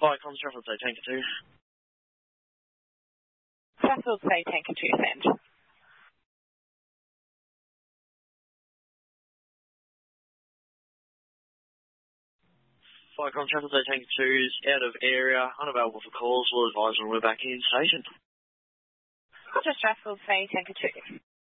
Fire comms, Sheffield Say Tanker 2. Sheffield Say Tanker 2, send. Fire comms, Sheffield Say Tanker 2 is out of area, unavailable for calls. We'll advise when we're back in station. Just Sheffield Say Tanker 2.